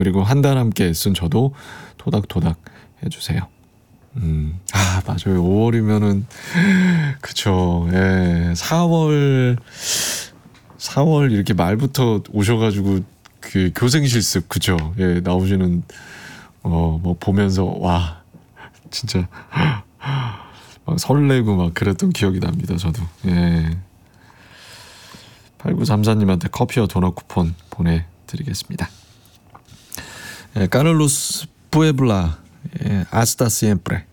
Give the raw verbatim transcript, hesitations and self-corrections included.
그리고 한 달 함께 애쓴 저도 토닥토닥 해주세요. 음, 아, 맞아요. 오월이면은, 그쵸. 예, 사월, 사월 이렇게 말부터 오셔가지고, 그 교생실습, 그쵸. 예, 나오시는, 어, 뭐 보면서, 와, 진짜, 막 설레고 막 그랬던 기억이 납니다, 저도. 예. 팔구삼사님한테 커피와 도넛 쿠폰 보내드리겠습니다. 예, 까를로스 푸에블라, 예, 아스타 시엠프레.